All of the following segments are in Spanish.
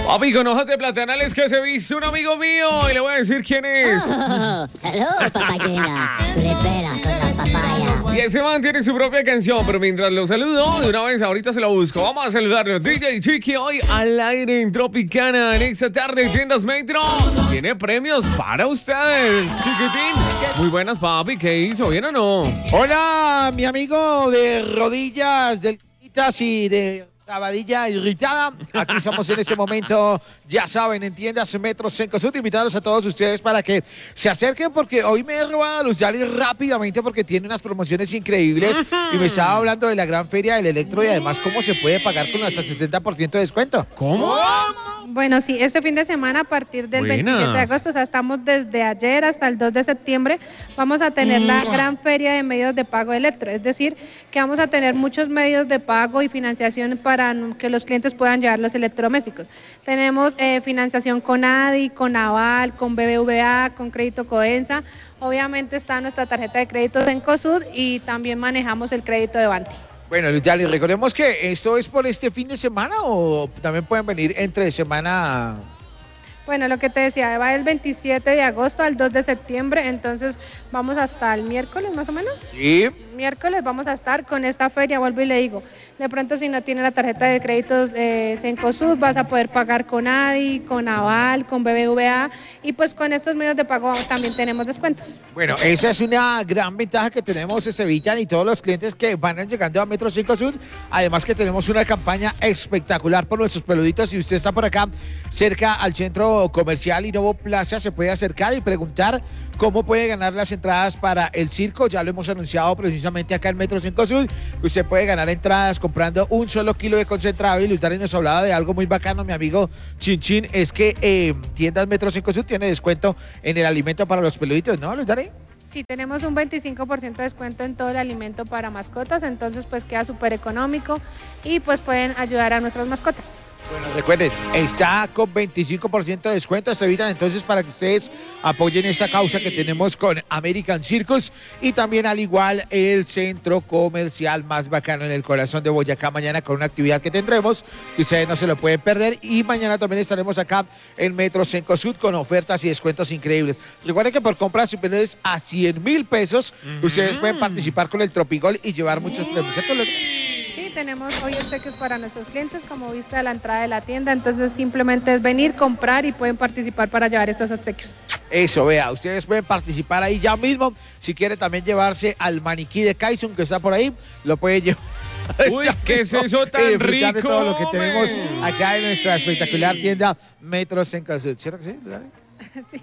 Papi, con hojas de platanales que se viste un amigo mío y le voy a decir quién es. Hello, papayera. Tú le esperas con la papaya. Y ese man tiene su propia canción, pero mientras lo saludo, de una vez ahorita se lo busco. Vamos a saludarlo. DJ Chiqui hoy al aire en Tropicana en esta tarde Tiendas Metro. Tiene premios para ustedes, chiquitín. Muy buenas, papi. ¿Qué hizo? ¿Bien o no? Hola, mi amigo de rodillas, delgaditas y de tabadilla irritada. Aquí somos en este momento, ya saben, en Tiendas Metro Cencosud, invitados a todos ustedes para que se acerquen porque hoy me he robado a Luz Yali rápidamente porque tiene unas promociones increíbles y me estaba hablando de la gran feria del electro y además cómo se puede pagar con hasta 60% de descuento. ¿Cómo? Bueno, sí, este fin de semana a partir del 27 de agosto, o sea, estamos desde ayer hasta el 2 de septiembre, vamos a tener la gran feria de medios de pago electro, es decir, que vamos a tener muchos medios de pago y financiación para que los clientes puedan llevar los electrodomésticos. Tenemos financiación con ADI, con Aval, con BBVA, con Crédito Codensa, obviamente está nuestra tarjeta de crédito Cencosud y también manejamos el crédito de Banti. Bueno, Luz Yali, recordemos que esto es por este fin de semana o también pueden venir entre semana. Bueno, lo que te decía, va del 27 de agosto al 2 de septiembre, entonces vamos hasta el miércoles más o menos. Sí. Miércoles vamos a estar con esta feria, vuelvo y le digo, de pronto si no tiene la tarjeta de créditos Cencosud vas a poder pagar con ADI, con Aval, con BBVA y pues con estos medios de pago también tenemos descuentos. Bueno, esa es una gran ventaja que tenemos Vitan y todos los clientes que van llegando a Metro Cencosud, además que tenemos una campaña espectacular por nuestros peluditos. Si usted está por acá cerca al centro comercial Innovo Plaza, se puede acercar y preguntar cómo puede ganar las entradas para el circo. Ya lo hemos anunciado precisamente acá en Metro Cencosud. Usted puede ganar entradas comprando un solo kilo de concentrado. Y Luz Dani nos hablaba de algo muy bacano, mi amigo Chinchín, es que Tiendas Metro Cencosud tiene descuento en el alimento para los peluditos, ¿no, Luz Dani? Sí, tenemos un 25% de descuento en todo el alimento para mascotas, entonces pues queda súper económico y pues pueden ayudar a nuestras mascotas. Bueno, recuerden, está con 25% de descuento, se evitan entonces para que ustedes apoyen esta causa que tenemos con American Circus y también al igual el centro comercial más bacano en el corazón de Boyacá mañana con una actividad que tendremos que ustedes no se lo pueden perder y mañana también estaremos acá en Metro Cencosud con ofertas y descuentos increíbles. Recuerden que por compras superiores a 100,000 pesos ustedes pueden participar con el Tropigol y llevar muchos premios. Sí, tenemos hoy obsequios para nuestros clientes, como viste a la entrada de la tienda, entonces simplemente es venir, comprar y pueden participar para llevar estos obsequios. Eso, vea, ustedes pueden participar ahí ya mismo. Si quiere también llevarse al maniquí de Kaison que está por ahí, lo puede llevar. Uy, ¿qué es eso tan rico? De todo lo que tenemos acá en nuestra espectacular tienda Metro Cencosud. ¿Cierto que sí? Sí.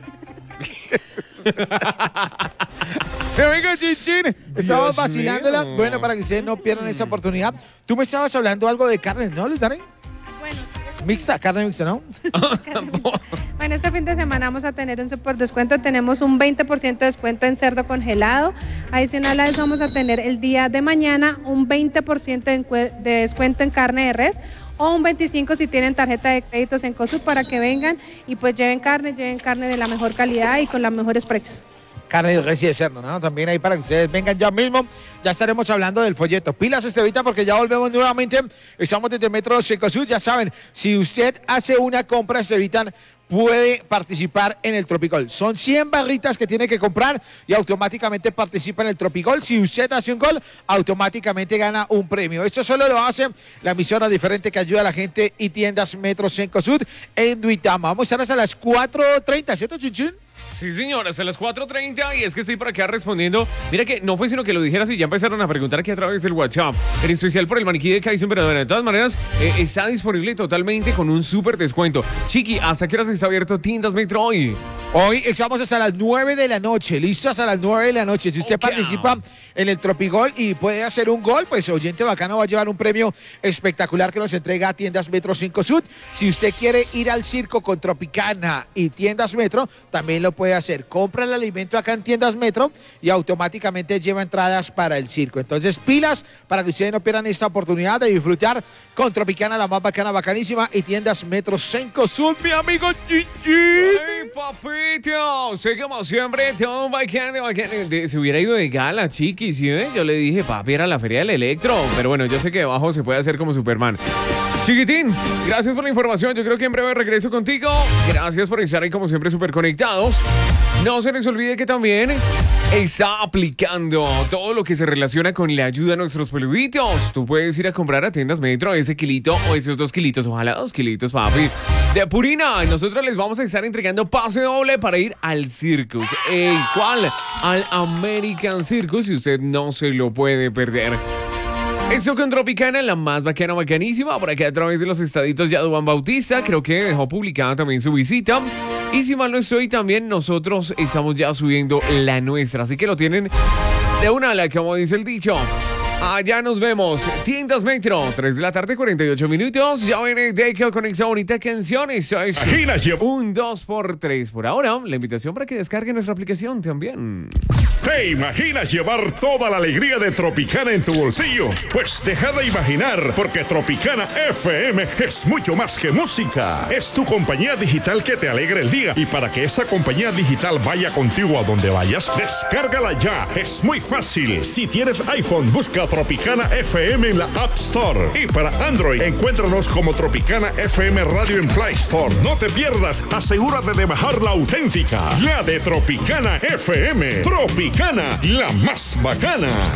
Mi amigo Chinchín, estamos Dios vacilándola. mío. Bueno, para que ustedes no pierdan esa oportunidad. Tú me estabas hablando algo de carnes, ¿no, Luz Dani? Bueno, Mixta, carne mixta, ¿no? bueno, este fin de semana vamos a tener un super descuento. Tenemos un 20% de descuento en cerdo congelado. Adicional a eso vamos a tener el día de mañana un 20% de descuento en carne de res o un 25% si tienen tarjeta de créditos en COSU para que vengan y pues lleven carne de la mejor calidad y con los mejores precios. Carne de res y de cerdo, ¿no? También ahí para que ustedes vengan ya mismo. Ya estaremos hablando del folleto. Pilas, Estevita, porque ya volvemos nuevamente. Estamos desde Metro Cencosud. Ya saben, si usted hace una compra, Estevita, puede participar en el Tropigol. Son 100 barritas que tiene que comprar y automáticamente participa en el Tropigol. Si usted hace un gol, automáticamente gana un premio. Esto solo lo hace la emisora diferente que ayuda a la gente y Tiendas Metro Cencosud en Duitama. Vamos a estar hasta las 4:30, ¿cierto, Chinchín? Sí, señor, hasta las 4:30 y es que estoy por acá respondiendo. Mira que no fue sino que lo dijeras y ya empezaron a preguntar aquí a través del WhatsApp. En especial por el maniquí de Kaison, pero bueno, de todas maneras está disponible totalmente con un súper descuento. Chiqui, ¿hasta qué horas está abierto Tiendas Metro hoy? Hoy estamos hasta las 9 de la noche, listo, hasta las 9 de la noche. Si usted participa en el Tropigol y puede hacer un gol, pues oyente bacano va a llevar un premio espectacular que nos entrega Tiendas Metro Cencosud. Si usted quiere ir al circo con Tropicana y Tiendas Metro, también lo puede hacer. Compra el alimento acá en Tiendas Metro y automáticamente lleva entradas para el circo. Entonces, pilas para que ustedes no pierdan esta oportunidad de disfrutar con Tropicana, la más bacana, bacanísima, y Tiendas Metro Cencosud, mi amigo Gigi. papito! Sé como siempre, todo bacano. Se hubiera ido de gala, chiquis, ¿sí? Yo le dije, papi, era la feria del electro. Pero bueno, yo sé que debajo se puede hacer como Superman. Chiquitín, gracias por la información. Yo creo que en breve regreso contigo. Gracias por estar ahí como siempre súper conectados. No se les olvide que también está aplicando todo lo que se relaciona con la ayuda a nuestros peluditos. Tú puedes ir a comprar a tiendas Metro ese kilito o esos 2 kilitos, ojalá 2 kilitos, papi, de Purina. Y nosotros les vamos a estar entregando pase doble para ir al Circus. ¿El cual? Al American Circus, y usted no se lo puede perder. Eso con Tropicana, la más bacana, bacanísima, por aquí a través de los estaditos ya Duván Bautista, creo que dejó publicada también su visita. Y si mal no estoy, también nosotros estamos ya subiendo la nuestra, así que lo tienen de una ala, como dice el dicho. Allá nos vemos. Tiendas Metro, 3 de la tarde, 48 minutos. Ya viene Deco con esa bonita canción. Eso es un 2x3. Por ahora, la invitación para que descarguen nuestra aplicación también. ¿Te imaginas llevar toda la alegría de Tropicana en tu bolsillo? Pues deja de imaginar, porque Tropicana FM es mucho más que música. Es tu compañía digital que te alegra el día. Y para que esa compañía digital vaya contigo a donde vayas, descárgala ya. Es muy fácil. Si tienes iPhone, busca Tropicana FM en la App Store. Y para Android, encuéntranos como Tropicana FM Radio en Play Store. No te pierdas, asegúrate de bajar la auténtica, la de Tropicana FM. Tropicana, la más bacana.